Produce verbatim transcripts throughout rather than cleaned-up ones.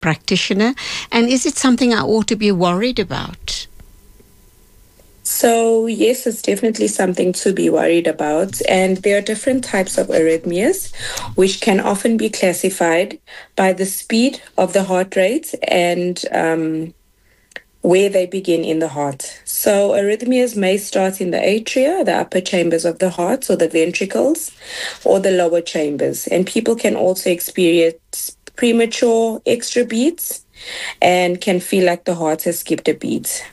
practitioner? And is it something I ought to be worried about? So, yes, it's definitely something to be worried about. And there are different types of arrhythmias, which can often be classified by the speed of the heart rate and um, where they begin in the heart. So, arrhythmias may start in the atria, the upper chambers of the heart, or the ventricles, or the lower chambers. And people can also experience premature extra beats and can feel like the heart has skipped a beat.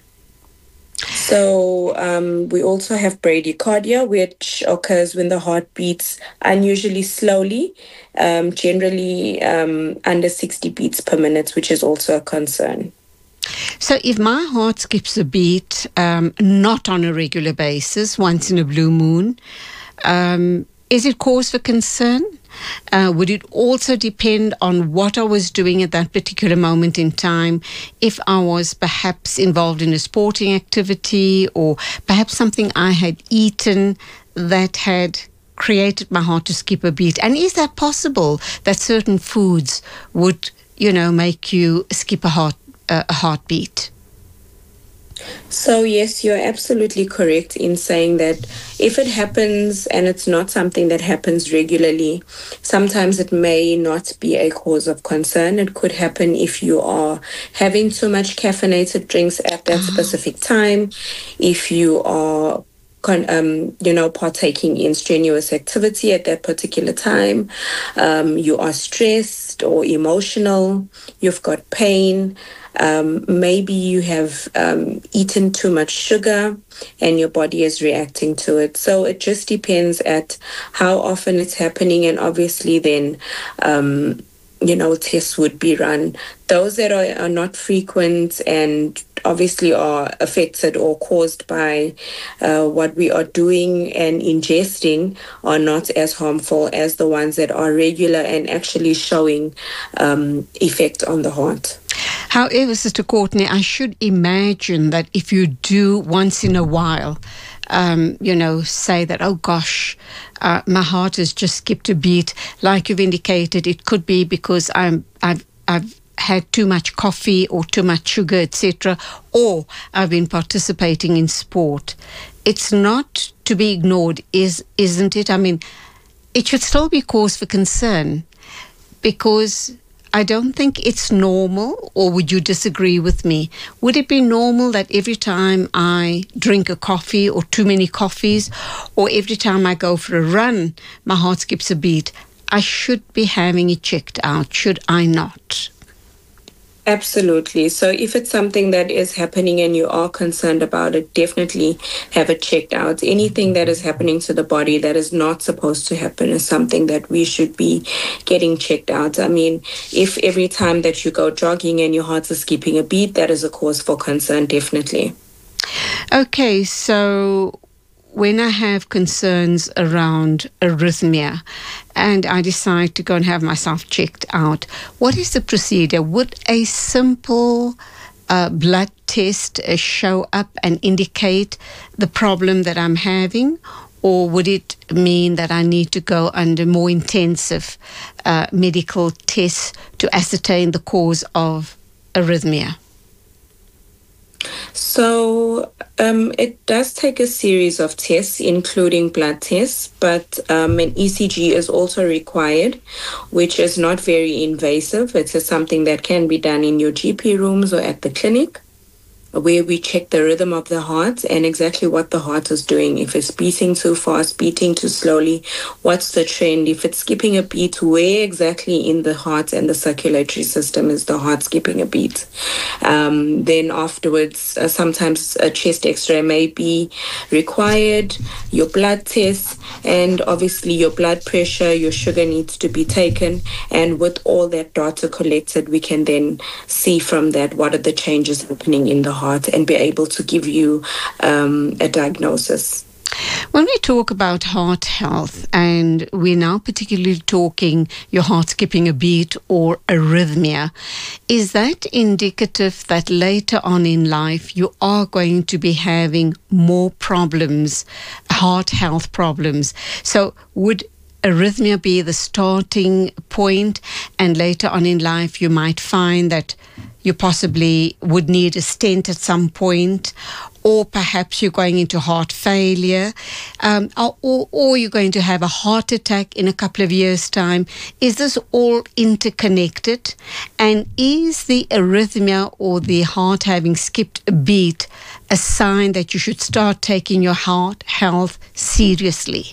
So um, we also have bradycardia, which occurs when the heart beats unusually slowly, um, generally um, under sixty beats per minute, which is also a concern. So if my heart skips a beat, um, not on a regular basis, once in a blue moon, um, is it cause for concern? Uh, would it also depend on what I was doing at that particular moment in time? If I was perhaps involved in a sporting activity, or perhaps something I had eaten that had created my heart to skip a beat? And is that possible, that certain foods would, you know, make you skip a heart uh, a heartbeat? So, yes, you're absolutely correct in saying that if it happens and it's not something that happens regularly, sometimes it may not be a cause of concern. It could happen if you are having too much caffeinated drinks at that specific time, if you are Con, um, you know, partaking in strenuous activity at that particular time, um, you are stressed or emotional, you've got pain, um, maybe you have um, eaten too much sugar and your body is reacting to it. So it just depends at how often it's happening, and obviously then um, you know, tests would be run. Those that are, are not frequent and obviously are affected or caused by uh, what we are doing and ingesting are not as harmful as the ones that are regular and actually showing um, effect on the heart. However, Sister Courtney, I should imagine that if you do once in a while, Um, you know, say that, oh gosh, uh, my heart has just skipped a beat. Like you've indicated, it could be because I'm, I've, I've had too much coffee or too much sugar, et cetera, or I've been participating in sport. It's not to be ignored, is isn't it? I mean, it should still be cause for concern, because I don't think it's normal. Or would you disagree with me? Would it be normal that every time I drink a coffee or too many coffees, or every time I go for a run, my heart skips a beat? I should be having it checked out, should I not? Absolutely. So if it's something that is happening and you are concerned about it, definitely have it checked out. Anything that is happening to the body that is not supposed to happen is something that we should be getting checked out. I mean, if every time that you go jogging and your heart is skipping a beat, that is a cause for concern, definitely. Okay, so when I have concerns around arrhythmia and I decide to go and have myself checked out, what is the procedure? Would a simple uh, blood test uh, show up and indicate the problem that I'm having? Or would it mean that I need to go under more intensive uh, medical tests to ascertain the cause of arrhythmia? So um, it does take a series of tests, including blood tests, but um, an E C G is also required, which is not very invasive. It's a, something that can be done in your G P rooms or at the clinic, where we check the rhythm of the heart and exactly what the heart is doing. If it's beating too fast, beating too slowly, what's the trend? If it's skipping a beat, where exactly in the heart and the circulatory system is the heart skipping a beat? Um, then afterwards, uh, sometimes a chest x-ray may be required, your blood tests, and obviously your blood pressure, your sugar needs to be taken. And with all that data collected, we can then see from that what are the changes happening in the heart and be able to give you um, a diagnosis. When we talk about heart health, and we're now particularly talking your heart skipping a beat or arrhythmia, is that indicative that later on in life you are going to be having more problems, heart health problems? So would arrhythmia be the starting point, and later on in life you might find that you possibly would need a stent at some point, or perhaps you're going into heart failure, um, or, or you're going to have a heart attack in a couple of years' time. Is this all interconnected? And is the arrhythmia or the heart having skipped a beat a sign that you should start taking your heart health seriously?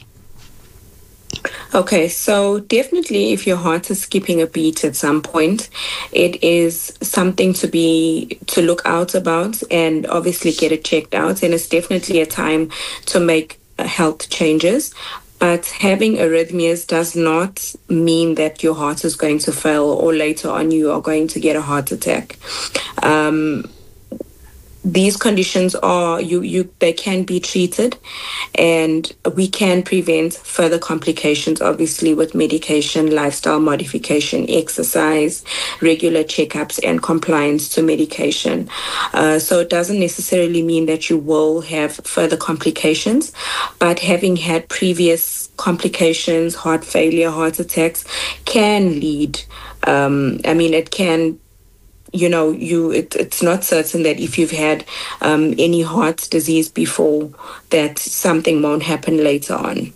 Okay, so definitely if your heart is skipping a beat at some point, it is something to be, to look out about and obviously get it checked out. And it's definitely a time to make uh, health changes. But having arrhythmias does not mean that your heart is going to fail or later on you are going to get a heart attack. Um, These conditions are, you, you, they can be treated, and we can prevent further complications, obviously, with medication, lifestyle modification, exercise, regular checkups, and compliance to medication. Uh, so it doesn't necessarily mean that you will have further complications, but having had previous complications, heart failure, heart attacks, can lead, um, I mean, it can You know, you it, it's not certain that if you've had um, any heart disease before, that something won't happen later on.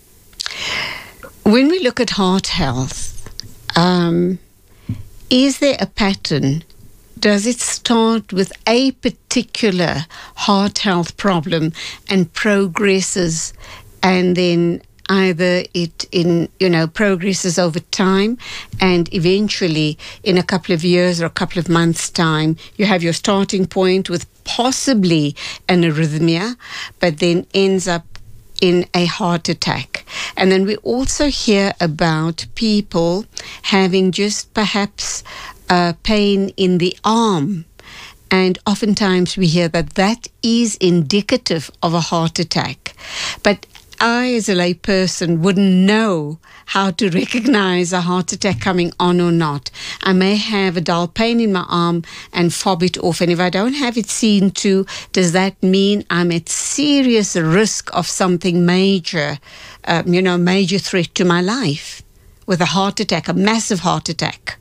When we look at heart health, um, is there a pattern? Does it start with a particular heart health problem and progresses, and then either it in you know progresses over time, and eventually in a couple of years or a couple of months' time you have your starting point with possibly an arrhythmia, but then ends up in a heart attack? And then we also hear about people having just perhaps uh, pain in the arm, and oftentimes we hear that that is indicative of a heart attack. But I, as a lay person, wouldn't know how to recognize a heart attack coming on or not. I may have a dull pain in my arm and fob it off. And if I don't have it seen to, does that mean I'm at serious risk of something major, um, you know, major threat to my life with a heart attack, a massive heart attack?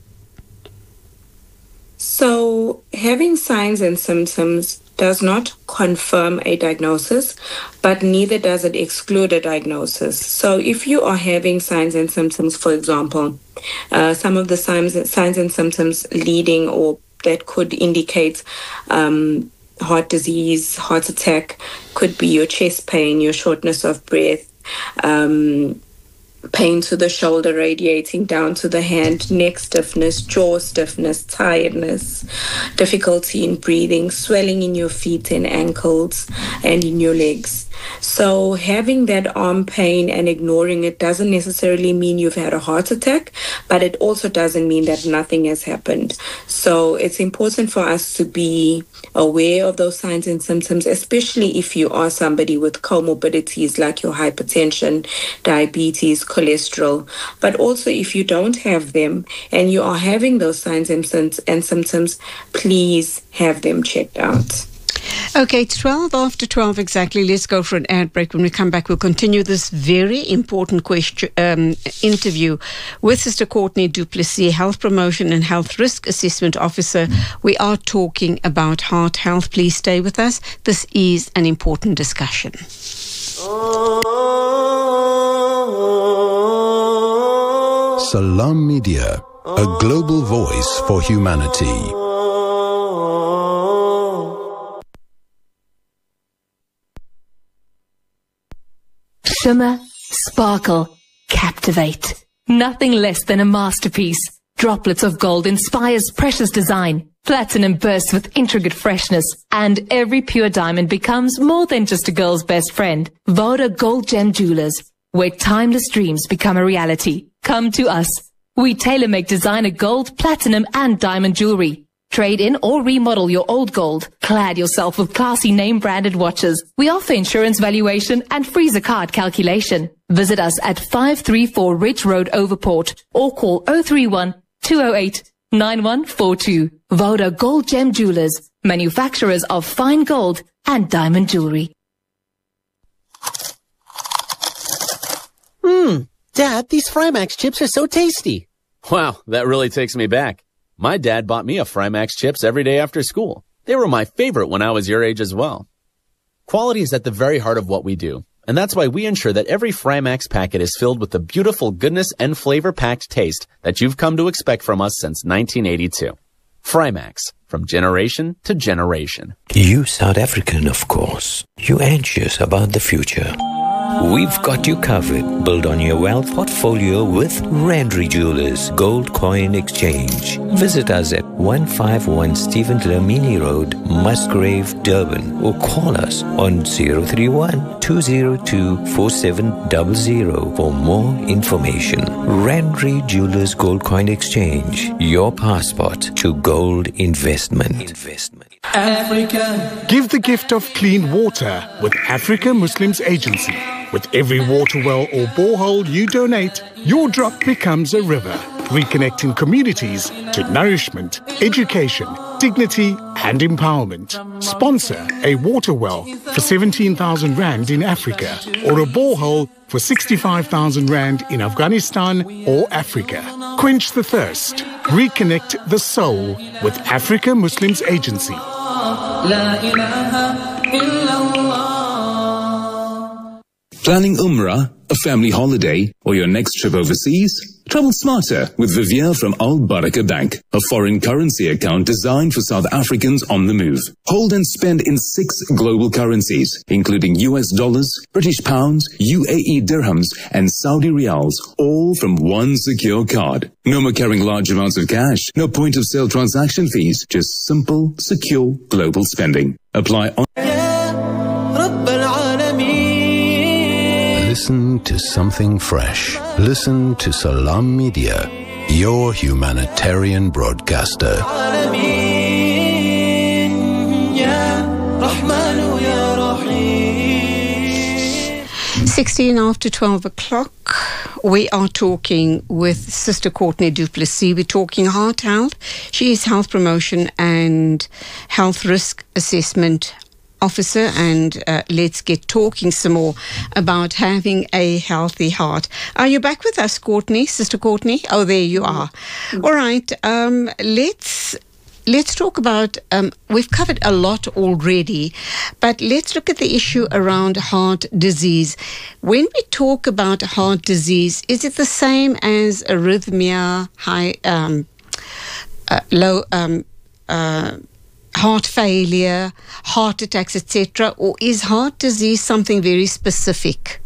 So having signs and symptoms does not confirm a diagnosis, but neither does it exclude a diagnosis. So if you are having signs and symptoms, for example, uh, some of the signs, signs and symptoms leading or that could indicate um, heart disease, heart attack, could be your chest pain, your shortness of breath, um, pain to the shoulder radiating down to the hand, neck stiffness, jaw stiffness, tiredness, difficulty in breathing, swelling in your feet and ankles and in your legs. So having that arm pain and ignoring it doesn't necessarily mean you've had a heart attack, but it also doesn't mean that nothing has happened. So it's important for us to be aware of those signs and symptoms, especially if you are somebody with comorbidities like your hypertension, diabetes, cholesterol. But also if you don't have them and you are having those signs and symptoms, please have them checked out. Okay, it's twelve after twelve exactly. Let's go for an ad break. When we come back, we'll continue this very important question, um, interview with Sister Courtney du Plessis, Health Promotion and Health Risk Assessment Officer. We are talking about heart health. Please stay with us. This is an important discussion. Salam Media, a global voice for humanity. Shimmer, sparkle, captivate. Nothing less than a masterpiece. Droplets of gold inspires precious design. Platinum bursts with intricate freshness. And every pure diamond becomes more than just a girl's best friend. Voda Gold Gem Jewelers, where timeless dreams become a reality. Come to us. We tailor-make designer gold, platinum, and diamond jewelry. Trade in or remodel your old gold. Clad yourself with classy name-branded watches. We offer insurance valuation and freezer card calculation. Visit us at five three four Ridge Road, Overport, or call zero three one, two zero eight, nine one four two. Voda Gold Gem Jewelers, manufacturers of fine gold and diamond jewelry. Hmm. Dad, these Frymax chips are so tasty. Wow, that really takes me back. My dad bought me a Frymax chips every day after school. They were my favorite when I was your age as well. Quality is at the very heart of what we do, and that's why we ensure that every Frymax packet is filled with the beautiful goodness and flavor-packed taste that you've come to expect from us since nineteen eighty-two. Frymax, from generation to generation. You South African, of course. You anxious about the future. We've got you covered. Build on your wealth portfolio with Randry Jewelers Gold Coin Exchange. Visit us at one fifty-one Stephen Dlamini Road, Musgrave, Durban, or call us on zero three one, two zero two, four seven zero zero for more information. Randry Jewelers Gold Coin Exchange, your passport to gold investment. Investment. Africa. Give the gift of clean water with Africa Muslims Agency. With every water well or borehole you donate, your drop becomes a river, reconnecting communities to nourishment, education, dignity and empowerment. Sponsor a water well for seventeen thousand rand in Africa or a borehole for sixty-five thousand rand in Afghanistan or Africa. Quench the thirst. Reconnect the soul with Africa Muslims Agency. Planning Umrah, a family holiday, or your next trip overseas? Travel smarter with Vivier from Al Baraka Bank, a foreign currency account designed for South Africans on the move. Hold and spend in six global currencies, including U S dollars, British pounds, U A E dirhams, and Saudi riyals, all from one secure card. No more carrying large amounts of cash, no point of sale transaction fees, just simple, secure global spending. Apply on. Listen to something fresh. Listen to Salam Media, your humanitarian broadcaster. sixteen after twelve o'clock, we are talking with Sister Courtney du Plessis. We're talking heart health. She is health promotion and health risk assessment officer, and uh, let's get talking some more about having a healthy heart. Are you back with us, Courtney? Sister Courtney? Oh, there you are. Mm-hmm. All right. Um, let's let's talk about, um, we've covered a lot already, but let's look at the issue around heart disease. When we talk about heart disease, is it the same as arrhythmia, high, um, uh, low, um, uh, heart failure, heart attacks, et cetera, or is heart disease something very specific?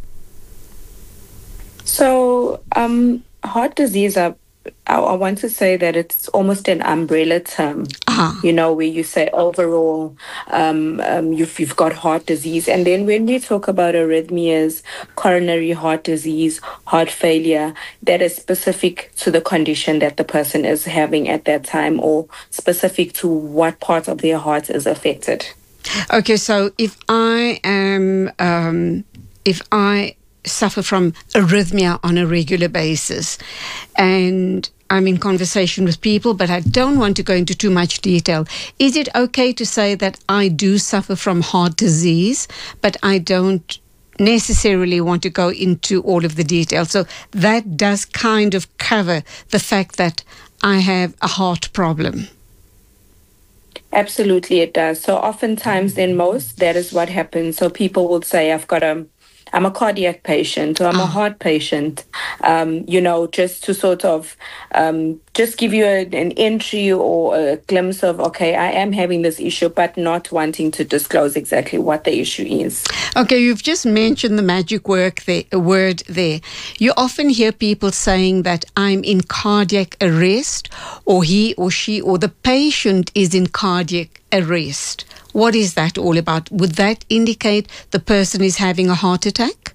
So, um, heart disease, are, I, I want to say that it's almost an umbrella term, uh-huh. you know, where you say overall um, um, you've, you've got heart disease. And then when we talk about arrhythmias, coronary heart disease, heart failure, that is specific to the condition that the person is having at that time, or specific to what part of their heart is affected. Okay, so if I am, um, if I suffer from arrhythmia on a regular basis and I'm in conversation with people, but I don't want to go into too much detail, is it okay to say that I do suffer from heart disease, but I don't necessarily want to go into all of the details? So that does kind of cover the fact that I have a heart problem. Absolutely, it does. So oftentimes, then most, that is what happens. So people will say, I've got a I'm a cardiac patient, or I'm oh. a heart patient, um, you know, just to sort of um, just give you a, an entry or a glimpse of, okay, I am having this issue, but not wanting to disclose exactly what the issue is. Okay, you've just mentioned the magic work there, word there. You often hear people saying that I'm in cardiac arrest, or he or she or the patient is in cardiac arrest. What is that all about? Would that indicate the person is having a heart attack?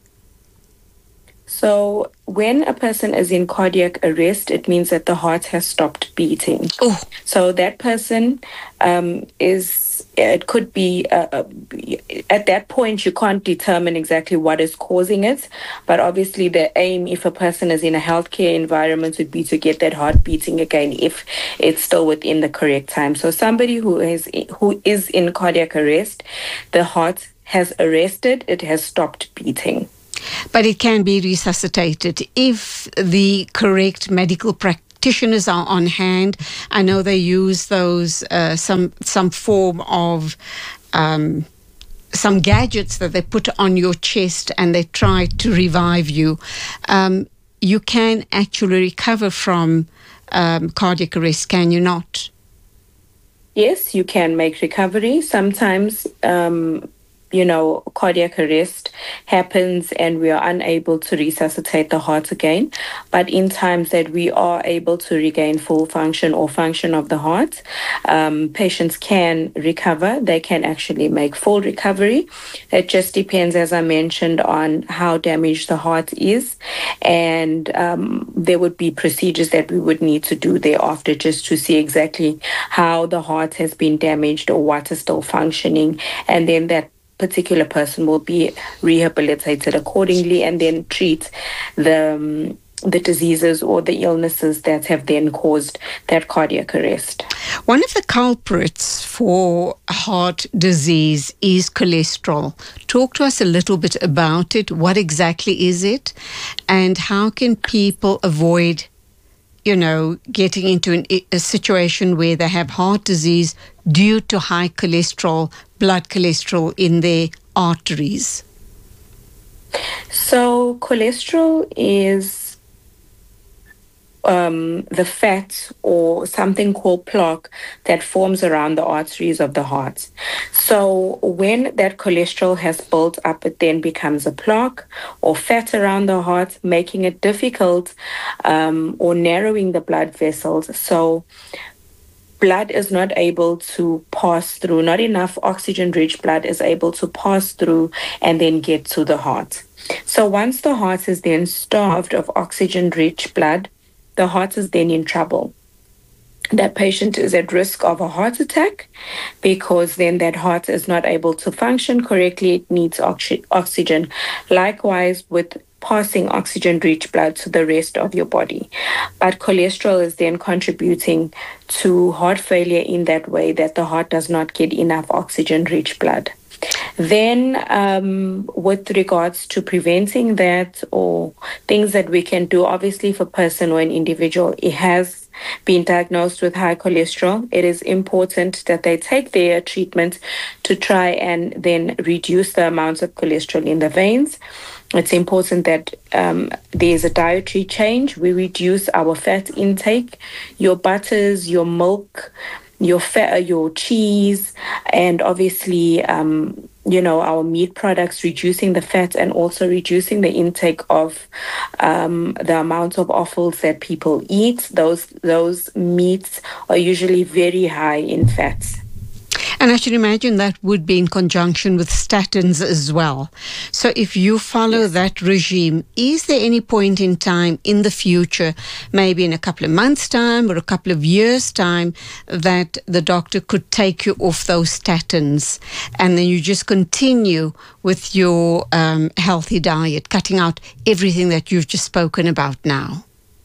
So when a person is in cardiac arrest, it means that the heart has stopped beating. Oh. So that person um, is, it could be, uh, at that point, you can't determine exactly what is causing it. But obviously the aim, if a person is in a healthcare environment, would be to get that heart beating again if it's still within the correct time. So somebody who is, who is in cardiac arrest, the heart has arrested, it has stopped beating. But it can be resuscitated if the correct medical practitioners are on hand. I know they use those, uh, some, some form of... Um, some gadgets that they put on your chest and they try to revive you. Um, you can actually recover from um, cardiac arrest, can you not? Yes, you can make recovery. Sometimes, um, you know, cardiac arrest happens and we are unable to resuscitate the heart again. But in times that we are able to regain full function or function of the heart, um, patients can recover. They can actually make full recovery. It just depends, as I mentioned, on how damaged the heart is. And um, there would be procedures that we would need to do thereafter just to see exactly how the heart has been damaged or what is still functioning. And then that particular person will be rehabilitated accordingly and then treat the um, the diseases or the illnesses that have then caused that cardiac arrest. One of the culprits for heart disease is cholesterol. Talk to us a little bit about it. What exactly is it? And how can people avoid, you know, getting into an, a situation where they have heart disease due to high cholesterol, blood cholesterol in their arteries? So cholesterol is um, the fat or something called plaque that forms around the arteries of the heart. So when that cholesterol has built up, it then becomes a plaque or fat around the heart, making it difficult um, or narrowing the blood vessels. So blood is not able to pass through, not enough oxygen-rich blood is able to pass through and then get to the heart. So once the heart is then starved of oxygen-rich blood, the heart is then in trouble. That patient is at risk of a heart attack because then that heart is not able to function correctly. It needs oxy- oxygen. Likewise, with passing oxygen-rich blood to the rest of your body. But cholesterol is then contributing to heart failure in that way that the heart does not get enough oxygen-rich blood. Then um, with regards to preventing that or things that we can do, obviously if a person or an individual it has been diagnosed with high cholesterol, it is important that they take their treatment to try and then reduce the amounts of cholesterol in the veins. It's important that um, there's a dietary change. We reduce our fat intake, your butters, your milk, your fat, your cheese, and obviously, um, you know, our meat products, reducing the fat and also reducing the intake of um, the amount of offals that people eat. Those those meats are usually very high in fats. And I should imagine that would be in conjunction with statins as well. So if you follow yes. that regime, is there any point in time in the future, maybe in a couple of months' time or a couple of years' time, that the doctor could take you off those statins and then you just continue with your um, healthy diet, cutting out everything that you've just spoken about now?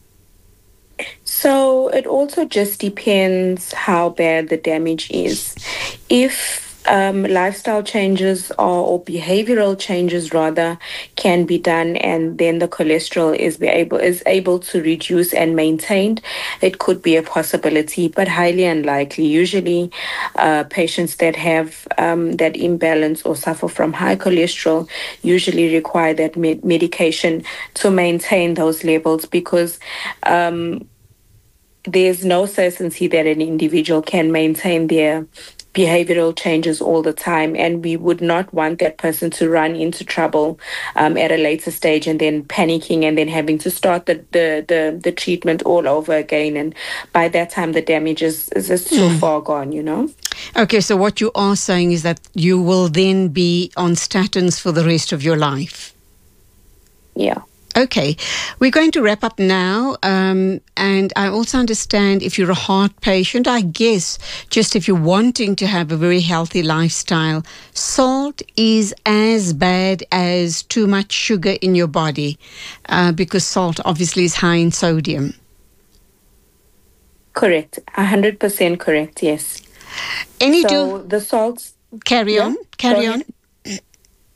So it also just depends how bad the damage is. If um, lifestyle changes or, or behavioral changes rather can be done and then the cholesterol is be able is able to reduce and maintained, it could be a possibility, but highly unlikely. Usually uh, patients that have um, that imbalance or suffer from high cholesterol usually require that med- medication to maintain those levels because um, there's no certainty that an individual can maintain their behavioral changes all the time, and we would not want that person to run into trouble um, at a later stage and then panicking and then having to start the, the, the, the treatment all over again. And by that time, the damage is, is just too mm. far gone, you know? Okay, so what you are saying is that you will then be on statins for the rest of your life? Yeah. Okay, we're going to wrap up now, um, and I also understand if you're a heart patient, I guess just if you're wanting to have a very healthy lifestyle, salt is as bad as too much sugar in your body uh, because salt obviously is high in sodium. Correct, one hundred percent correct, yes. Any so do- the salts... Carry yeah, on, carry on.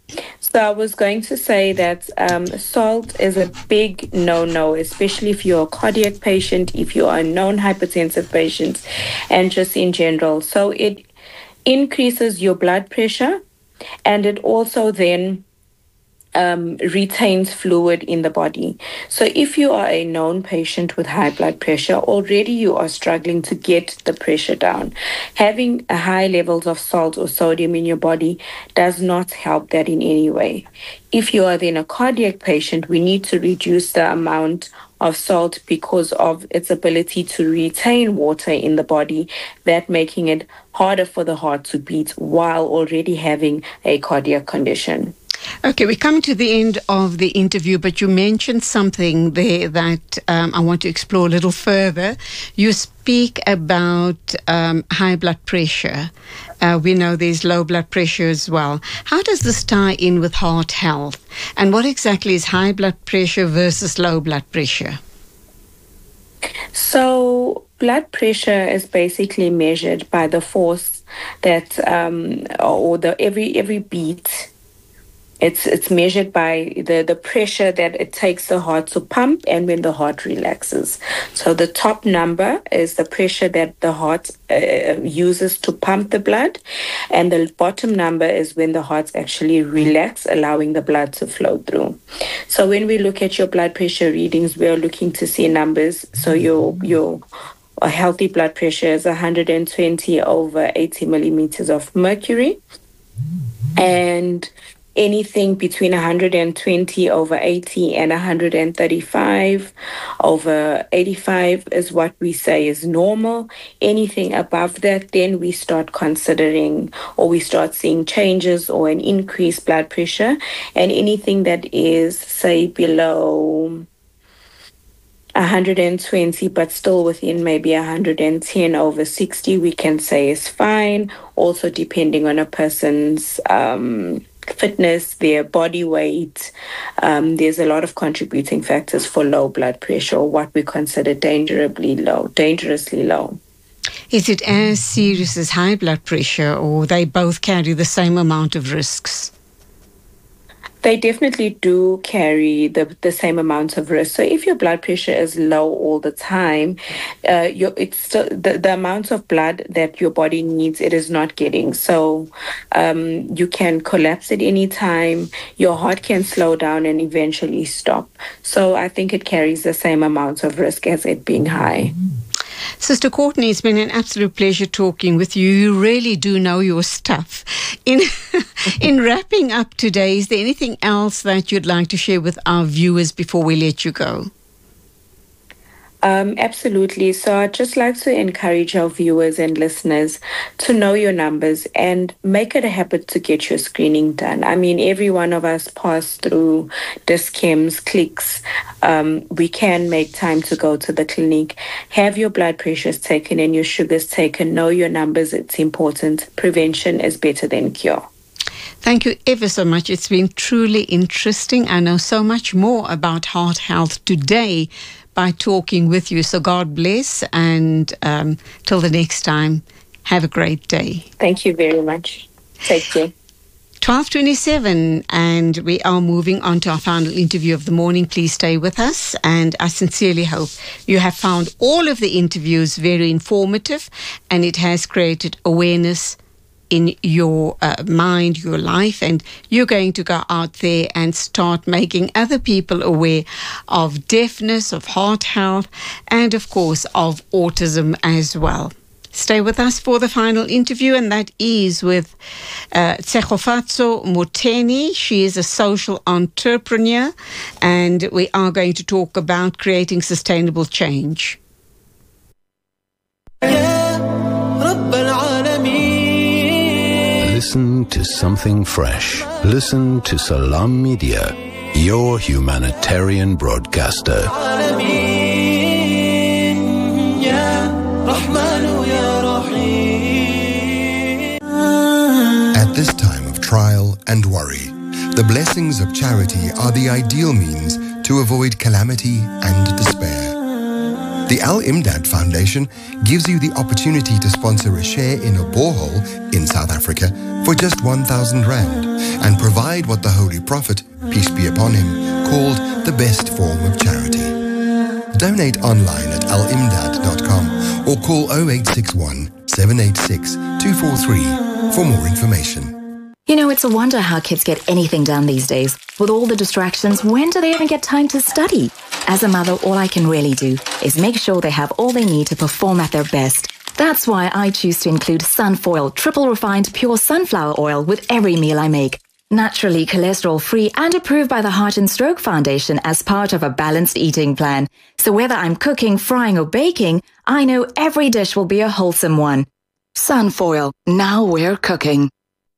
So I was going to say that um, salt is a big no-no, especially if you're a cardiac patient, if you are a known hypertensive patient, and just in general. So it increases your blood pressure, and it also then Um, retains fluid in the body. So if you are a known patient with high blood pressure, already you are struggling to get the pressure down. Having a high levels of salt or sodium in your body does not help that in any way. If you are then a cardiac patient, we need to reduce the amount of salt because of its ability to retain water in the body, that making it harder for the heart to beat while already having a cardiac condition. Okay, we're coming to the end of the interview, but you mentioned something there that um, I want to explore a little further. You speak about um, high blood pressure. Uh, we know there's low blood pressure as well. How does this tie in with heart health? And what exactly is high blood pressure versus low blood pressure? So blood pressure is basically measured by the force that, um, or the every every beat. It's it's measured by the, the pressure that it takes the heart to pump and when the heart relaxes. So the top number is the pressure that the heart uh, uses to pump the blood, and the bottom number is when the heart's actually relax, allowing the blood to flow through. So when we look at your blood pressure readings, we are looking to see numbers. So your your a healthy blood pressure is one hundred twenty over eighty millimeters of mercury, and anything between one hundred twenty over eighty and one hundred thirty-five over eighty-five is what we say is normal. Anything above that, then we start considering, or we start seeing changes or an increased blood pressure. And anything that is, say, below one hundred twenty, but still within maybe one hundred ten over sixty, we can say is fine. Also, depending on a person's um, fitness, their body weight, um, there's a lot of contributing factors for low blood pressure, or what we consider dangerously low, dangerously low. Is it as serious as high blood pressure, or they both carry the same amount of risks? They definitely do carry the, the same amount of risk. So if your blood pressure is low all the time, uh, your, it's still, the, the amount of blood that your body needs, it is not getting. So um, you can collapse at any time. Your heart can slow down and eventually stop. So I think it carries the same amount of risk as it being high. Sister Courtney, it's been an absolute pleasure talking with you. You really do know your stuff. In in wrapping up today, is there anything else that you'd like to share with our viewers before we let you go? Um, absolutely. So I'd just like to encourage our viewers and listeners to know your numbers and make it a habit to get your screening done. I mean, every one of us pass through Dis-Chems, clicks. Um, we can make time to go to the clinic. Have your blood pressures taken and your sugars taken. Know your numbers. It's important. Prevention is better than cure. Thank you ever so much. It's been truly interesting. I know so much more about heart health today by talking with you. So God bless, and um, till the next time, have a great day. Thank you very much. Take care. twelve twenty-seven, and we are moving on to our final interview of the morning. Please stay with us, and I sincerely hope you have found all of the interviews very informative, and it has created awareness in your uh, mind, your life, and you're going to go out there and start making other people aware of deafness, of heart health, and of course of autism as well. Stay with us for the final interview, and that is with uh, Tshegofatso Moteni. She is a social entrepreneur, and we are going to talk about creating sustainable change. Listen to something fresh. Listen to Salam Media, your humanitarian broadcaster. At this time of trial and worry, the blessings of charity are the ideal means to avoid calamity and despair. The Al-Imdad Foundation gives you the opportunity to sponsor a share in a borehole in South Africa for just one thousand rand and provide what the Holy Prophet, peace be upon him, called the best form of charity. Donate online at al imdad dot com or call oh eight six one, seven eight six, two four three for more information. You know, it's a wonder how kids get anything done these days. With all the distractions, when do they even get time to study? As a mother, all I can really do is make sure they have all they need to perform at their best. That's why I choose to include Sunfoil triple refined pure sunflower oil with every meal I make. Naturally cholesterol-free and approved by the Heart and Stroke Foundation as part of a balanced eating plan. So whether I'm cooking, frying or baking, I know every dish will be a wholesome one. Sunfoil, now we're cooking.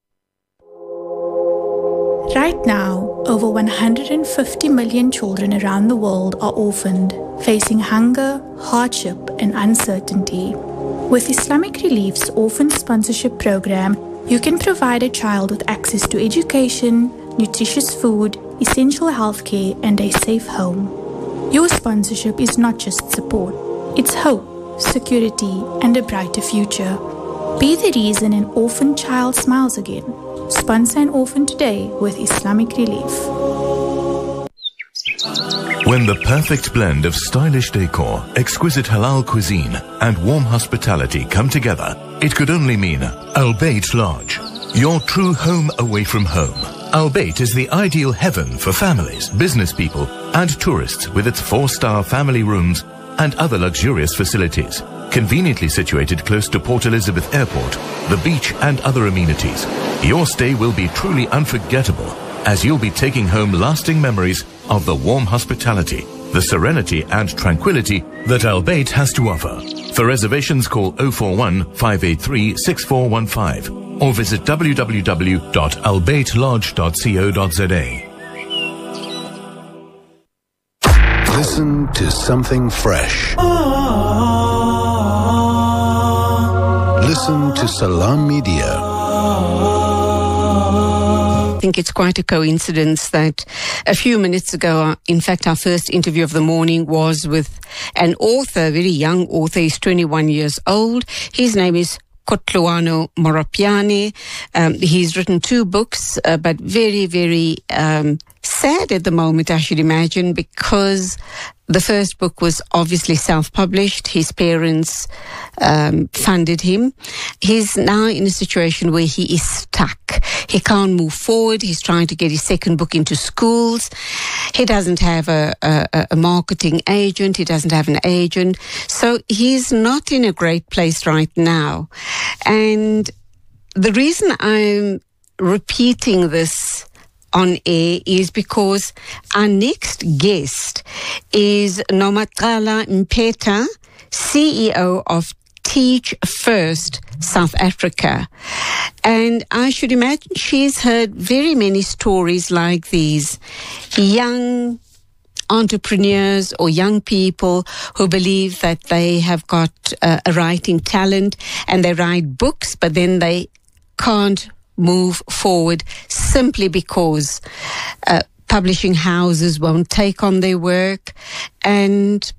Right now, over one hundred fifty million children around the world are orphaned, facing hunger, hardship, and uncertainty. With Islamic Relief's Orphan Sponsorship Program, you can provide a child with access to education, nutritious food, essential healthcare, and a safe home. Your sponsorship is not just support, it's hope, security, and a brighter future. Be the reason an orphan child smiles again. Sponsor an orphan today with Islamic Relief. When the perfect blend of stylish decor, exquisite halal cuisine, and warm hospitality come together, it could only mean Al Bayt Lodge, your true home away from home. Al Bayt is the ideal heaven for families, business people, and tourists with its four-star family rooms and other luxurious facilities. Conveniently situated close to Port Elizabeth Airport, the beach and other amenities. Your stay will be truly unforgettable as you'll be taking home lasting memories of the warm hospitality, the serenity and tranquility that Al Bayt has to offer. For reservations, call oh four one, five eight three, six four one five or visit w w w dot al bayt lodge dot co dot z a. Listen to something fresh. Listen to Salam Media. I think it's quite a coincidence that a few minutes ago, in fact, our first interview of the morning was with an author, a very young author. He's twenty-one years old. His name is Kotloano Moropiane. Um, he's written two books, uh, but very, very um, sad at the moment, I should imagine, because the first book was obviously self-published. His parents um, funded him. He's now in a situation where he is stuck. He can't move forward. He's trying to get his second book into schools. He doesn't have a, a, a marketing agent. He doesn't have an agent. So he's not in a great place right now. And the reason I'm repeating this on air is because our next guest is Nomagcala Mpeta, C E O of Teach First South Africa. And I should imagine she's heard very many stories like these. Young entrepreneurs or young people who believe that they have got uh, a writing talent and they write books, but then they can't move forward simply because uh, publishing houses won't take on their work, and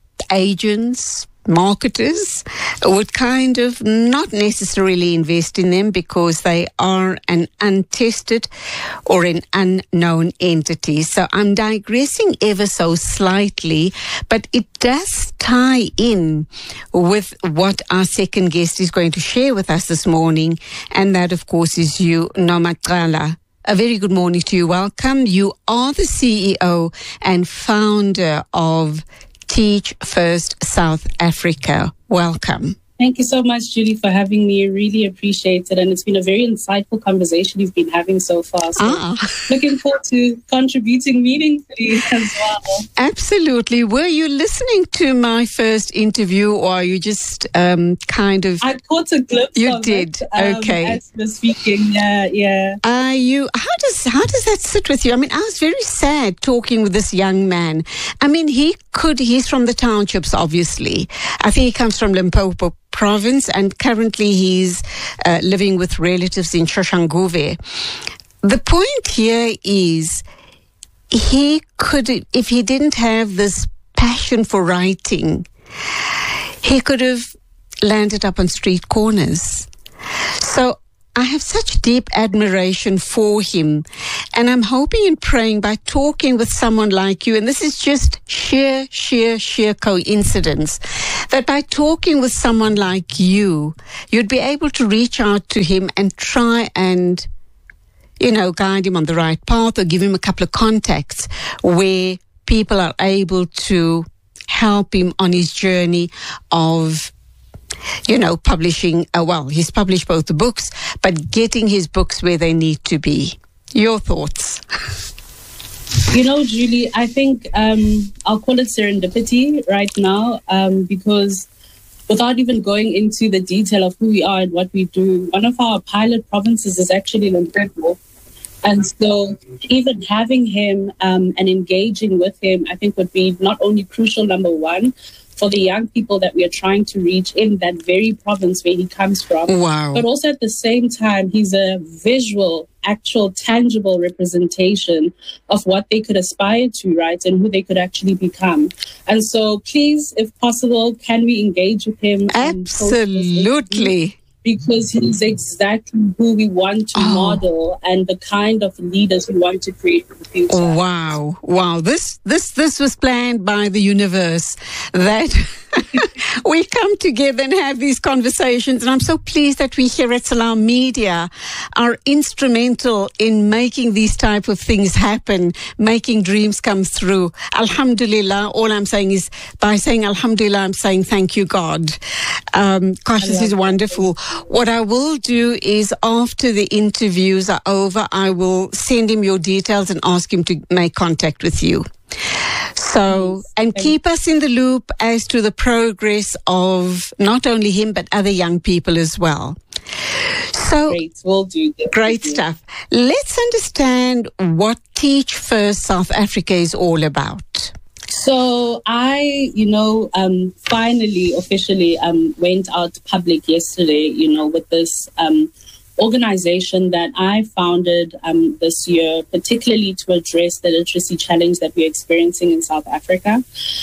agents, marketers would kind of not necessarily invest in them because they are an untested or an unknown entity. So I'm digressing ever so slightly, but it does tie in with what our second guest is going to share with us this morning, and that, of course, is you, Nomagcala. A very good morning to you. Welcome. You are the C E O and founder of Teach First South Africa. Welcome. Thank you so much, Julie, for having me. I really appreciate it. And it's been a very insightful conversation you've been having so far. So ah. looking forward to contributing meaningfully as well. Absolutely. Were you listening to my first interview, or are you just um, kind of... I caught a glimpse you of did. it. Um, okay. As we're speaking, yeah, yeah. Are you... How does, how does that sit with you? I mean, I was very sad talking with this young man. I mean, he could... He's from the townships, obviously. I think he comes from Limpopo province, and currently he's uh, living with relatives in Soshanguve. The point here is he could, if he didn't have this passion for writing, he could have landed up on street corners. So I have such deep admiration for him, and I'm hoping and praying by talking with someone like you, and this is just sheer, sheer, sheer coincidence, that by talking with someone like you, you'd be able to reach out to him and try and, you know, guide him on the right path or give him a couple of contacts where people are able to help him on his journey of, you know, publishing, uh, well, he's published both the books, but getting his books where they need to be. Your thoughts? You know, Julie, I think um, I'll call it serendipity right now um, because without even going into the detail of who we are and what we do, one of our pilot provinces is actually Limpopo. And so even having him um, and engaging with him, I think would be not only crucial, number one, for the young people that we are trying to reach in that very province where he comes from. Wow. But also at the same time, he's a visual, actual, tangible representation of what they could aspire to, right? And who they could actually become. And so please, if possible, can we engage with him? Absolutely. Because he's exactly who we want to oh. model and the kind of leaders we want to create for the future. Wow. Wow. This this this was planned by the universe, that we come together and have these conversations. And I'm so pleased that we here at Salam Media are instrumental in making these type of things happen, making dreams come through. Alhamdulillah. All I'm saying is, by saying Alhamdulillah, I'm saying thank you, God. Um, gosh, this is wonderful. What I will do is, after the interviews are over, I will send him your details and ask him to make contact with you. So, and keep us in the loop as to the progress of not only him, but other young people as well. So, great, we'll do that. Great stuff. Let's understand what Teach First South Africa is all about. So I, you know, um, finally, officially um, went out public yesterday, you know, with this um, organization that I founded um, this year, particularly to address the literacy challenge that we're experiencing in South Africa.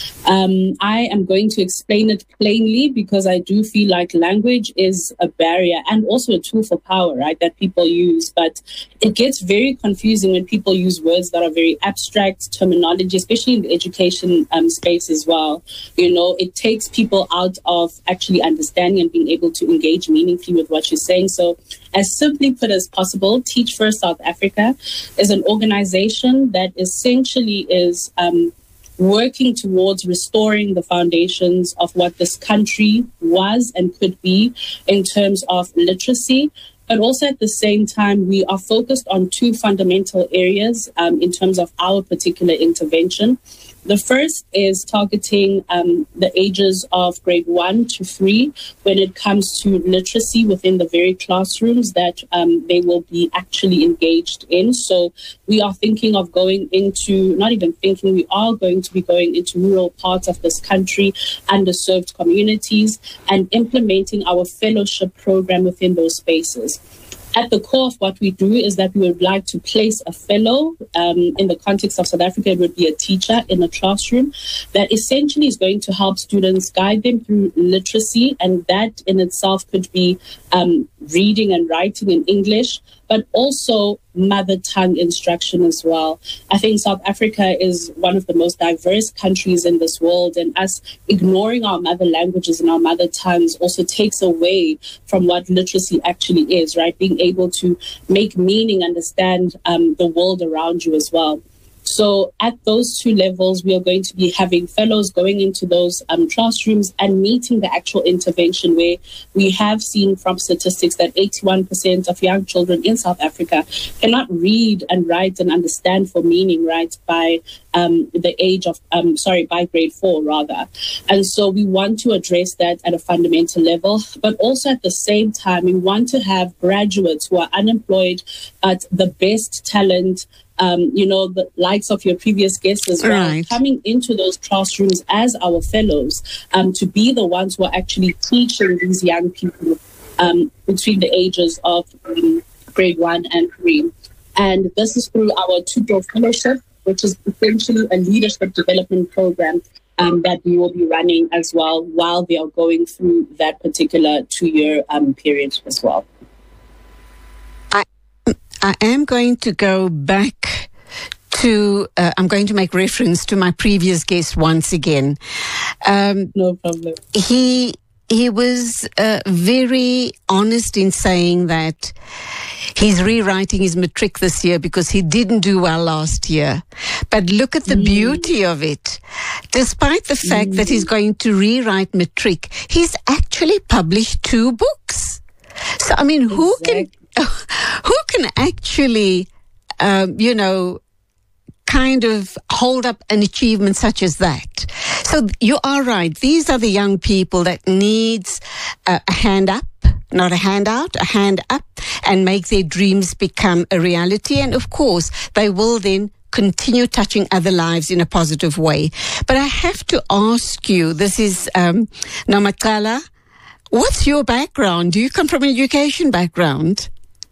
Um, I am going to explain it plainly because I do feel like language is a barrier and also a tool for power, right, that people use. But it gets very confusing when people use words that are very abstract, terminology, especially in the education um, space as well. You know, it takes people out of actually understanding and being able to engage meaningfully with what you're saying. So as simply put as possible, Teach First South Africa is an organization that essentially is um, working towards restoring the foundations of what this country was and could be in terms of literacy. But also at the same time, we are focused on two fundamental areas um, in terms of our particular intervention. The first is targeting um, the ages of grade one to three when it comes to literacy within the very classrooms that um, they will be actually engaged in. So we are thinking of going into, not even thinking, we are going to be going into rural parts of this country, underserved communities, and implementing our fellowship program within those spaces. At the core of what we do is that we would like to place a fellow um, in the context of South Africa. It would be a teacher in a classroom that essentially is going to help students, guide them through literacy, and that in itself could be um, reading and writing in English, but also mother tongue instruction as well. I think South Africa is one of the most diverse countries in this world, and us ignoring our mother languages and our mother tongues also takes away from what literacy actually is, right? Being able to make meaning, understand um, the world around you as well. So at those two levels, we are going to be having fellows going into those um, classrooms and meeting the actual intervention, where we have seen from statistics that eighty-one percent of young children in South Africa cannot read and write and understand for meaning, right, by um, the age of, um, sorry, by grade four rather. And so we want to address that at a fundamental level, but also at the same time, we want to have graduates who are unemployed, but the best talent, Um, you know, the likes of your previous guests as well, right, coming into those classrooms as our fellows um, to be the ones who are actually teaching these young people um, between the ages of um, grade one and three. And this is through our two-door fellowship, which is essentially a leadership development program um, that we will be running as well while they are going through that particular two-year um, period as well. I, I am going to go back to, uh, I'm going to make reference to my previous guest once again. Um, no problem. He, he was uh, very honest in saying that he's rewriting his matric this year because he didn't do well last year. But look at the mm. beauty of it. Despite the fact mm. that he's going to rewrite matric, he's actually published two books. So, I mean, exactly. who can, who can actually, um, you know, kind of hold up an achievement such as that? So you are right. These are the young people that needs uh, a hand up, not a handout, a hand up, and make their dreams become a reality. And of course, they will then continue touching other lives in a positive way. But I have to ask you, this is um, Namakala, what's your background? Do you come from an education background?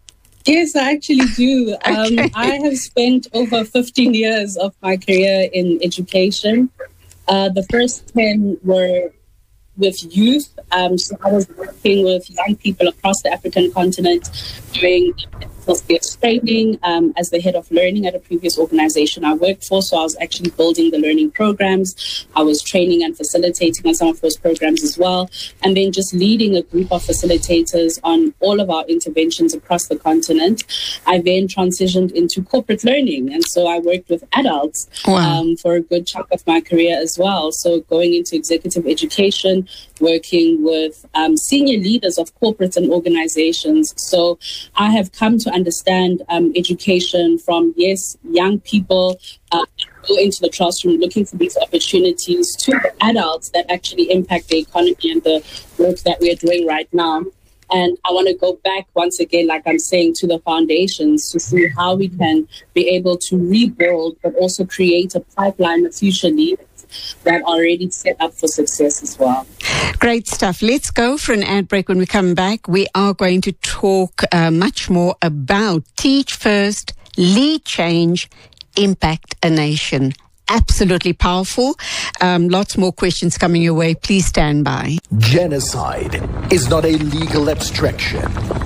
Yes, I actually do. Um, okay. I have spent over fifteen years of my career in education. Uh, the first ten were with youth. Um, so I was working with young people across the African continent doing skills training um, as the head of learning at a previous organization I worked for. So I was actually building the learning programs. I was training and facilitating on some of those programs as well. And then just leading a group of facilitators on all of our interventions across the continent. I then transitioned into corporate learning. And so I worked with adults wow. um, for a good chunk of my career as well. So going into executive education, working with um, senior leaders of corporates and organizations. So I have come to understand um, education from, yes, young people uh, go into the classroom looking for these opportunities to the adults that actually impact the economy and the work that we are doing right now. And I want to go back once again, like I'm saying, to the foundations to see how we can be able to rebuild, but also create a pipeline of future leaders that are already set up for success as well. Great stuff. Let's go for an ad break. When we come back, we are going to talk uh, much more about Teach First, Lead Change, Impact a Nation. Absolutely powerful. Um, lots more questions coming your way. Please stand by. Genocide is not a legal abstraction.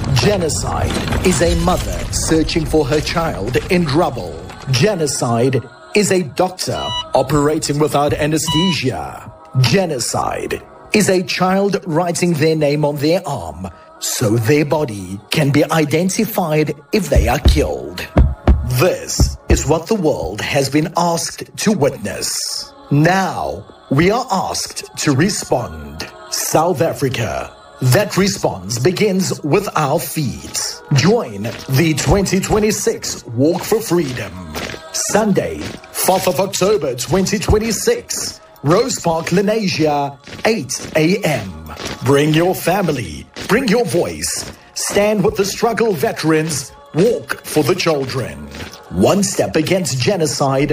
Genocide is a mother searching for her child in trouble. Genocide is a doctor operating without anesthesia. Genocide is a child writing their name on their arm so their body can be identified if they are killed. This is what the world has been asked to witness. Now, we are asked to respond. South Africa. That response begins with our feet. Join the twenty twenty-six Walk for Freedom. Sunday, fourth of October twenty twenty-six. Rose Park, Lenasia, eight a.m. Bring your family. Bring your voice. Stand with the struggle veterans. Walk for the children. One step against genocide.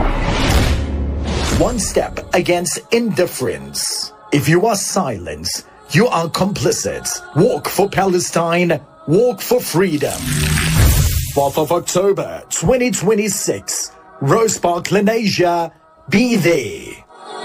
One step against indifference. If you are silent, you are complicit. Walk for Palestine. Walk for freedom. fourth of October twenty twenty-six. Rose Park, Lenasia. Be there.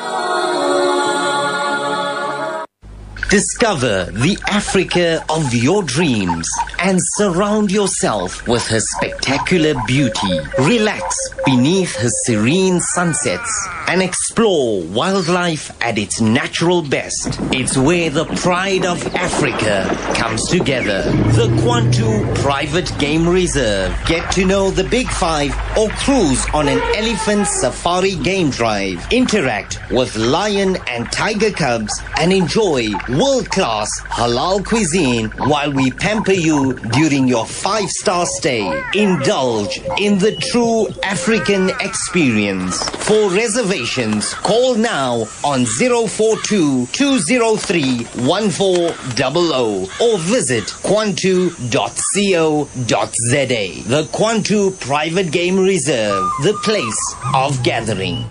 Discover the Africa of your dreams and surround yourself with her spectacular beauty. Relax beneath her serene sunsets and explore wildlife at its natural best. It's where the pride of Africa comes together. The Kwantu Private Game Reserve. Get to know the Big Five or cruise on an elephant safari game drive. Interact with lion and tiger cubs and enjoy world-class halal cuisine while we pamper you during your five-star stay. Indulge in the true African experience. For reservations, call now on zero four two, two zero three, one four zero zero or visit kwantu dot co dot za. The Kwantu Private Game Reserve, the place of gathering.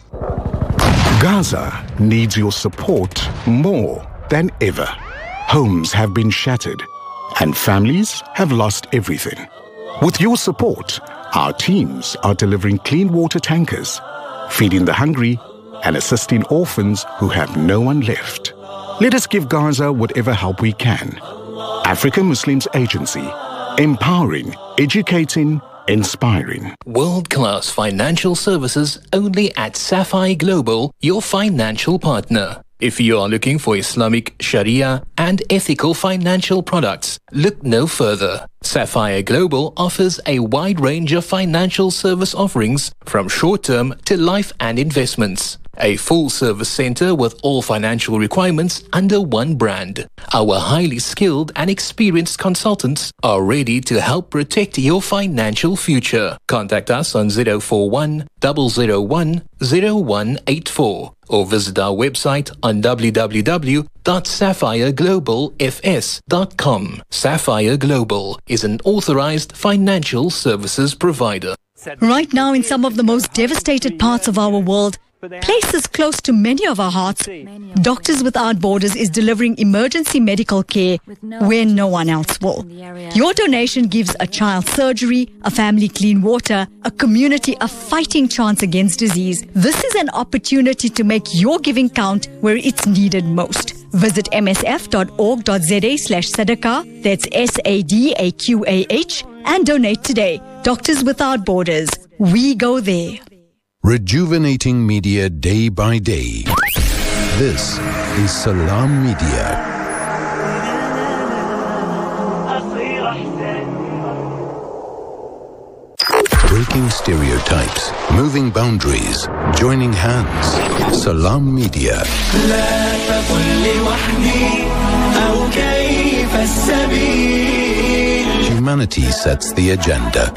Gaza needs your support more than ever. Homes have been shattered and families have lost everything. With your support, our teams are delivering clean water tankers, feeding the hungry and assisting orphans who have no one left. Let us give Gaza whatever help we can. Africa Muslims Agency, empowering, educating, inspiring. World-class financial services only at Sapphire Global, your financial partner. If you are looking for Islamic, Sharia and ethical financial products, look no further. Sapphire Global offers a wide range of financial service offerings from short-term to life and investments. A full-service center with all financial requirements under one brand. Our highly skilled and experienced consultants are ready to help protect your financial future. Contact us on zero four one, zero zero one, zero one eight four or visit our website on w w w dot sapphire global f s dot com. Sapphire Global is an authorized financial services provider. Right now, in some of the most devastated parts of our world, places close to many of our hearts, Doctors Without Borders is delivering emergency medical care where no one else will. Your donation gives a child surgery, a family clean water, a community a fighting chance against disease. This is an opportunity to make your giving count where it's needed most. Visit m s f dot org dot z a slash sadaqah, that's S A D A Q A H, and donate today. Doctors Without Borders. We go there. Rejuvenating media day by day. This is Salam Media. Breaking stereotypes, moving boundaries, joining hands. Salam Media. Humanity sets the agenda.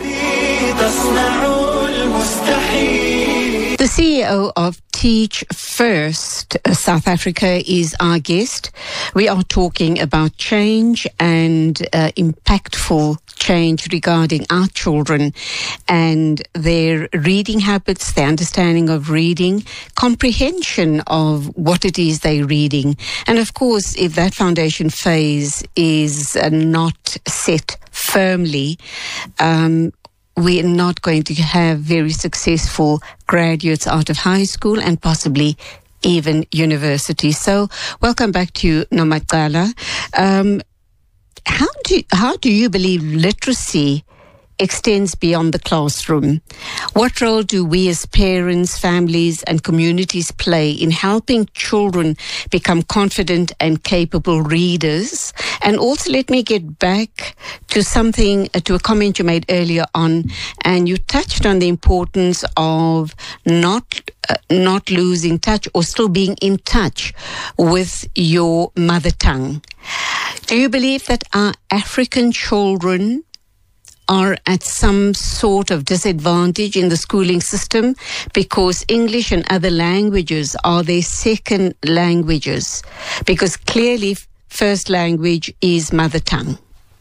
The C E O of Teach First South Africa is our guest. We are talking about change and uh, impactful change regarding our children and their reading habits, their understanding of reading, comprehension of what it is they're reading. And of course, if that foundation phase is uh, not set firmly, um, we're not going to have very successful graduates out of high school and possibly even university. So welcome back to you, Nomagala. Um, how do how do you believe literacy extends beyond the classroom? What role do we as parents, families and communities play in helping children become confident and capable readers? And also let me get back to something, uh, to a comment you made earlier on, and you touched on the importance of not uh, not losing touch or still being in touch with your mother tongue. Do you believe that our African children are at some sort of disadvantage in the schooling system because English and other languages are their second languages? Because clearly first language is mother tongue.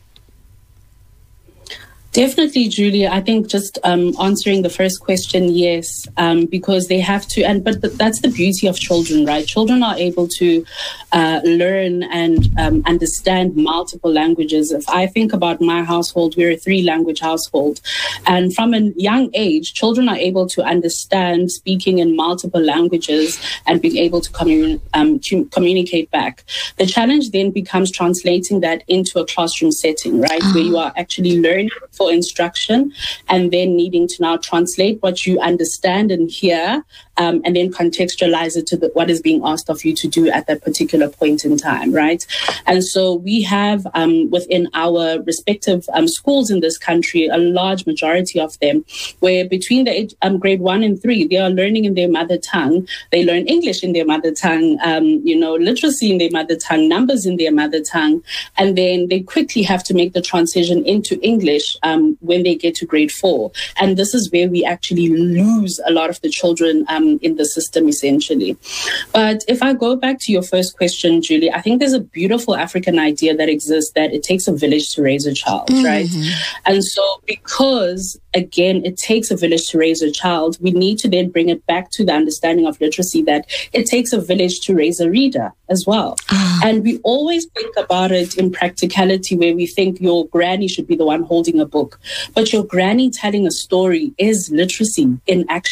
Definitely, Julia. I think just um, answering the first question, yes, um, because they have to, and but th- that's the beauty of children, right? Children are able to uh, learn and um, understand multiple languages. If I think about my household, we're a three-language household, and from a young age, children are able to understand speaking in multiple languages and being able to, commun- um, to communicate back. The challenge then becomes translating that into a classroom setting, right, where you are actually learning for instruction and then needing to now translate what you understand and hear um, and then contextualize it to the, what is being asked of you to do at that particular point in time, right? And so we have um, within our respective um, schools in this country, a large majority of them, where between the age, um, grade one and three, they are learning in their mother tongue. They learn English in their mother tongue, um, you know, literacy in their mother tongue, numbers in their mother tongue, and then they quickly have to make the transition into English um, when they get to grade four. And this is where we actually lose a lot of the children um, in the system, essentially. But if I go back to your first question, Julie, I think there's a beautiful African idea that exists that it takes a village to raise a child, mm-hmm. right? And so because, again, it takes a village to raise a child, we need to then bring it back to the understanding of literacy that it takes a village to raise a reader as well. Oh. And we always think about it in practicality where we think your granny should be the one holding a book. But your granny telling a story is literacy in action,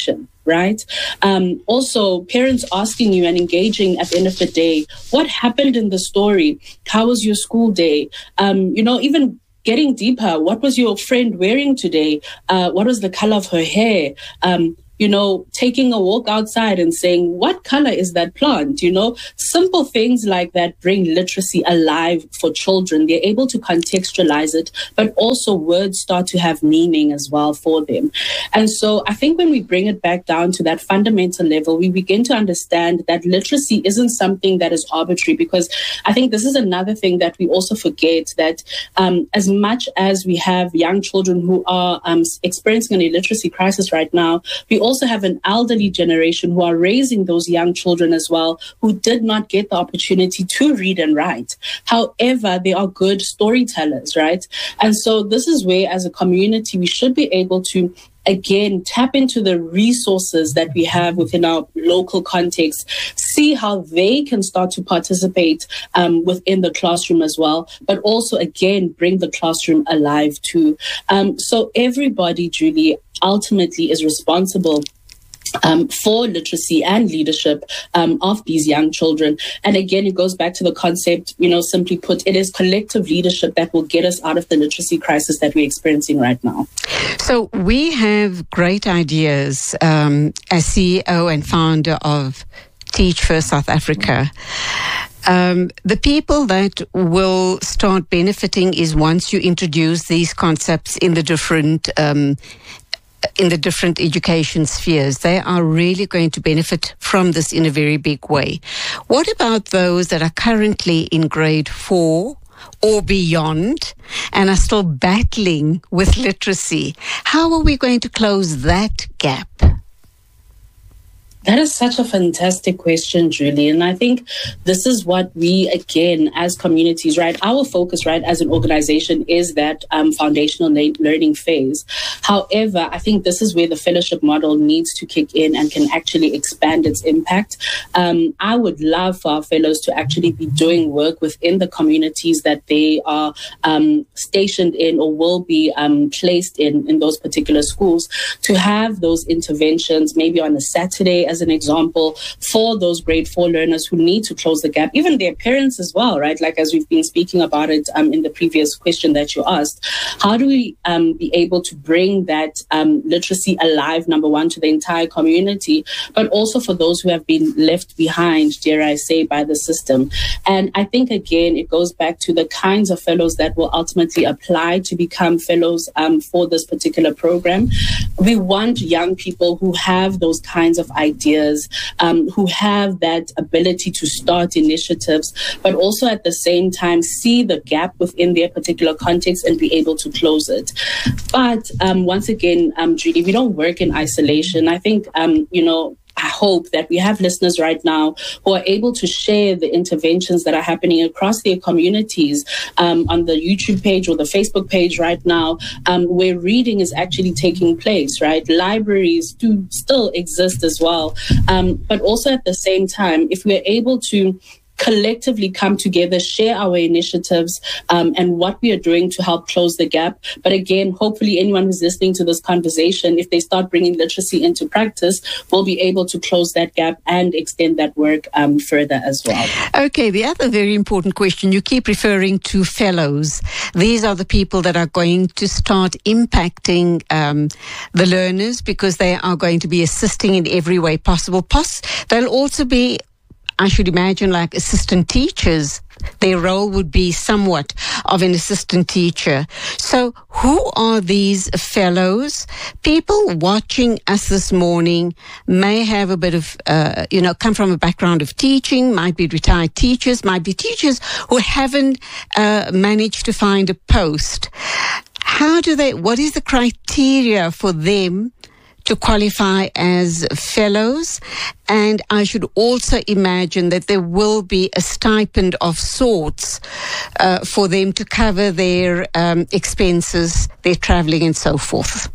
right? Um, also, parents asking you and engaging at the end of the day, what happened in the story? How was your school day? Um, you know, even getting deeper, what was your friend wearing today? Uh, what was the color of her hair? Um, you know, taking a walk outside and saying, what color is that plant? You know, simple things like that bring literacy alive for children. They're able to contextualize it, but also words start to have meaning as well for them. And so I think when we bring it back down to that fundamental level, we begin to understand that literacy isn't something that is arbitrary, because I think this is another thing that we also forget, that um, as much as we have young children who are um, experiencing an illiteracy crisis right now, we also have an elderly generation who are raising those young children as well, who did not get the opportunity to read and write. However, they are good storytellers, right? And so this is where, as a community, we should be able to again, tap into the resources that we have within our local context, see how they can start to participate um, within the classroom as well, but also, again, bring the classroom alive too. Um, so everybody, Julie, ultimately is responsible Um, for literacy and leadership um, of these young children. And again, it goes back to the concept, you know, simply put, it is collective leadership that will get us out of the literacy crisis that we're experiencing right now. So we have great ideas um, as C E O and founder of Teach First South Africa. Um, the people that will start benefiting is once you introduce these concepts in the different um in the different education spheres. They are really going to benefit from this in a very big way. What about those that are currently in grade four or beyond and are still battling with literacy? How are we going to close that gap? That is such a fantastic question, Julie. And I think this is what we, again, as communities, right, our focus, right, as an organization is that um, foundational le- learning phase. However, I think this is where the fellowship model needs to kick in and can actually expand its impact. Um, I would love for our fellows to actually be doing work within the communities that they are um, stationed in or will be um, placed in, in those particular schools, to have those interventions maybe on a Saturday, as an example, for those grade four learners who need to close the gap, even their parents as well, right? Like, as we've been speaking about it um, in the previous question that you asked, how do we um, be able to bring that um, literacy alive, number one, to the entire community, but also for those who have been left behind, dare I say, by the system? And I think, again, it goes back to the kinds of fellows that will ultimately apply to become fellows um, for this particular program. We want young people who have those kinds of ideas, um, who have that ability to start initiatives, but also at the same time see the gap within their particular context and be able to close it. But um, once again, um, Judy, we don't work in isolation. I think, um, you know, I hope that we have listeners right now who are able to share the interventions that are happening across their communities um, on the YouTube page or the Facebook page right now, um, where reading is actually taking place, right? Libraries do still exist as well. Um, but also at the same time, if we're able to collectively come together, share our initiatives um, and what we are doing to help close the gap. But again, hopefully anyone who's listening to this conversation, if they start bringing literacy into practice, will be able to close that gap and extend that work um, further as well. Okay, the other very important question, you keep referring to fellows. These are the people that are going to start impacting um, the learners, because they are going to be assisting in every way possible. Pos- they'll also be, I should imagine, like assistant teachers. Their role would be somewhat of an assistant teacher. So who are these fellows? People watching us this morning may have a bit of, uh, you know, come from a background of teaching, might be retired teachers, might be teachers who haven't uh, managed to find a post. How do they, what is the criteria for them to qualify as fellows? And I should also imagine that there will be a stipend of sorts uh, for them to cover their um, expenses, their traveling and so forth.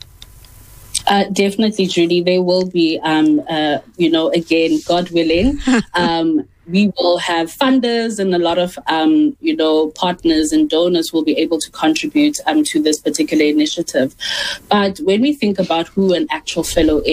Uh, definitely, Judy. There will be, um, uh, you know, again, God willing, um, we will have funders and a lot of, um, you know, partners and donors will be able to contribute um, to this particular initiative. But when we think about who an actual fellow is,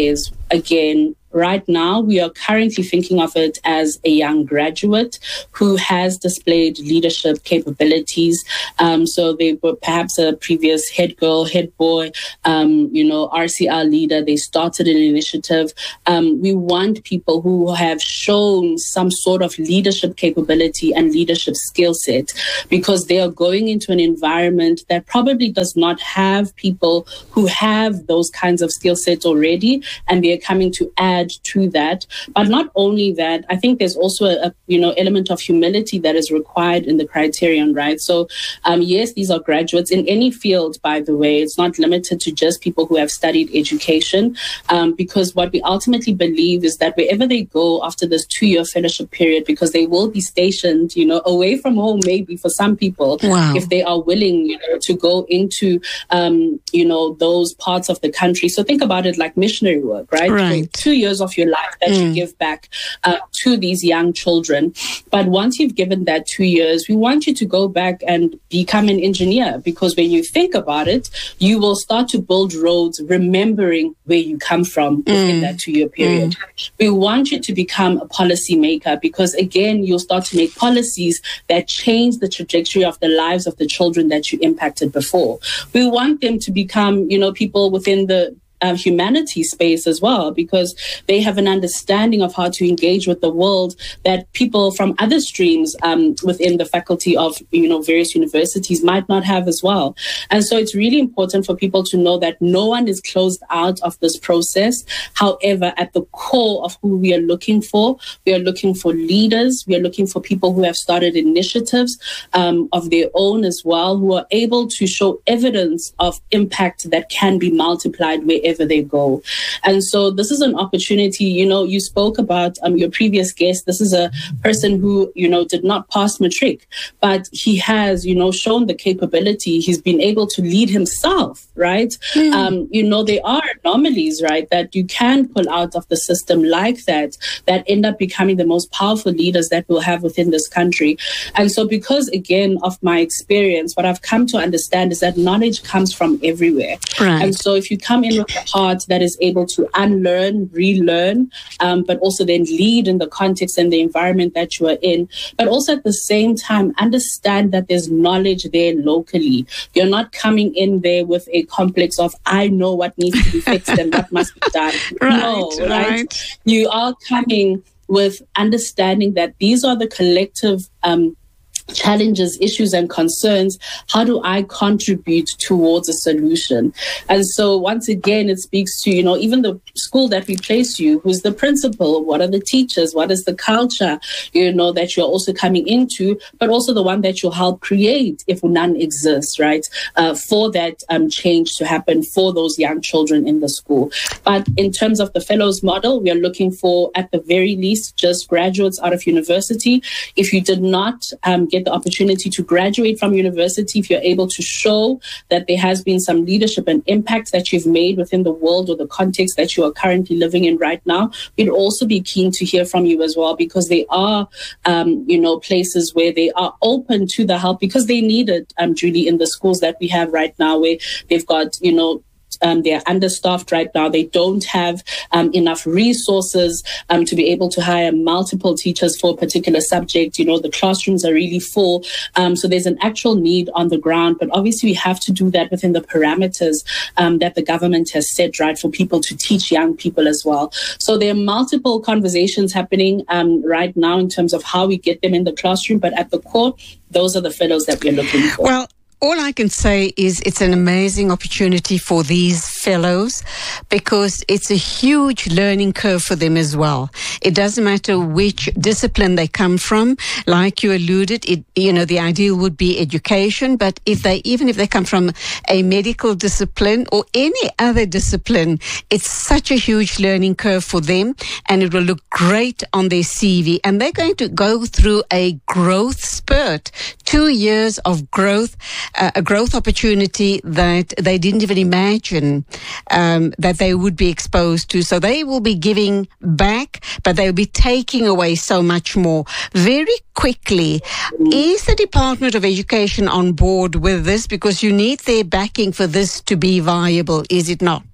again, right now, we are currently thinking of it as a young graduate who has displayed leadership capabilities. Um, so they were perhaps a previous head girl, head boy, um, you know, R C R leader. They started an initiative. Um, we want people who have shown some sort of leadership capability and leadership skill set, because they are going into an environment that probably does not have people who have those kinds of skill sets already, and they're coming to add to that. But not only that, I think there's also a, a you know element of humility that is required in the criterion, right? So um, yes, these are graduates in any field, by the way. It's not limited to just people who have studied education, um, because what we ultimately believe is that wherever they go after this two-year fellowship period, because they will be stationed, you know, away from home, maybe for some people, wow. if they are willing, you know, to go into, um, you know, those parts of the country. So think about it like missionary work, right? Right. So two years of your life that mm. you give back uh, to these young children. But once you've given that two years, we want you to go back and become an engineer, because when you think about it, you will start to build roads remembering where you come from within mm. that two-year period. Mm. We want you to become a policy maker, because again, you'll start to make policies that change the trajectory of the lives of the children that you impacted before. We want them to become, you know, people within the Uh, humanity space as well, because they have an understanding of how to engage with the world that people from other streams um, within the faculty of, you know, various universities might not have as well. And so it's really important for people to know that no one is closed out of this process. However, at the core of who we are looking for, we are looking for leaders. We are looking for people who have started initiatives um, of their own as well, who are able to show evidence of impact that can be multiplied wherever they go. And so this is an opportunity. You know, you spoke about um, your previous guest. This is a person who, you know, did not pass matric, but he has, you know, shown the capability. He's been able to lead himself, right? Mm. Um, you know, there are anomalies, right, that you can pull out of the system like that, that end up becoming the most powerful leaders that we'll have within this country. And so because, again, of my experience, what I've come to understand is that knowledge comes from everywhere. Right. And so if you come in with heart that is able to unlearn, relearn, um, but also then lead in the context and the environment that you are in, but also at the same time understand that there's knowledge there locally. You're not coming in there with a complex of, I know what needs to be fixed and what must be done. Right, no, right? right? You are coming with understanding that these are the collective um, challenges, issues, and concerns. How do I contribute towards a solution? And so once again, it speaks to, you know, even the school that we place you, who's the principal, what are the teachers, what is the culture, you know, that you're also coming into, but also the one that you'll help create if none exists, right, uh, for that um, change to happen for those young children in the school. But in terms of the fellows model, we are looking for, at the very least, just graduates out of university. If you did not um, get the opportunity to graduate from university, if you're able to show that there has been some leadership and impact that you've made within the world or the context that you are currently living in right now, we'd also be keen to hear from you as well, because they are, um, you know, places where they are open to the help, because they need it, um, Julie, in the schools that we have right now, where they've got, you know, Um, they're understaffed right now. They don't have um, enough resources um, to be able to hire multiple teachers for a particular subject. You know, the classrooms are really full. Um, so there's an actual need on the ground. But obviously, we have to do that within the parameters um, that the government has set, right, for people to teach young people as well. So there are multiple conversations happening um, right now in terms of how we get them in the classroom. But at the core, those are the fellows that we're looking for. Well, all I can say is it's an amazing opportunity for these fellows, because it's a huge learning curve for them as well. It doesn't matter which discipline they come from. Like you alluded, it, you know, the ideal would be education, but if they, even if they come from a medical discipline or any other discipline, it's such a huge learning curve for them, and it will look great on their C V. And they're going to go through a growth spurt, two years of growth. Uh, a growth opportunity that they didn't even imagine um, that they would be exposed to. So they will be giving back, but they'll be taking away so much more. Very quickly, is the Department of Education on board with this? Because you need their backing for this to be viable, is it not?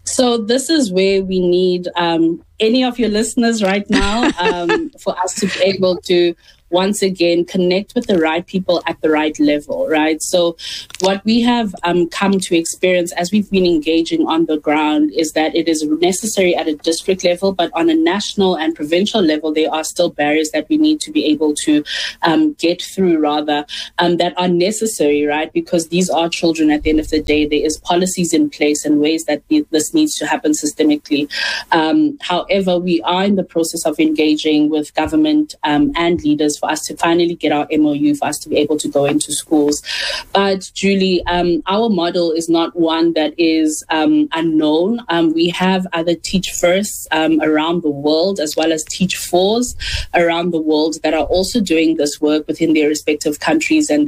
So this is where we need um, any of your listeners right now um, for us to be able to once again connect with the right people at the right level, right? So what we have um, come to experience as we've been engaging on the ground is that it is necessary at a district level, but on a national and provincial level, there are still barriers that we need to be able to um, get through rather um, that are necessary, right? Because these are children at the end of the day. There is policies in place and ways that this needs to happen systemically. Um, however, we are in the process of engaging with government um, and leaders for us to finally get our M O U, for us to be able to go into schools. But Julie, um, our model is not one that is um, unknown. Um, we have other Teach Firsts um, around the world, as well as Teach Fours around the world that are also doing this work within their respective countries and